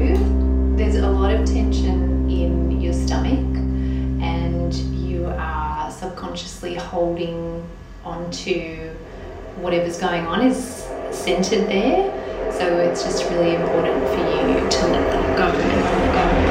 there's a lot of tension in your stomach and you are subconsciously holding onto whatever's going on is centered there. So it's just really important for you to let that go and let go.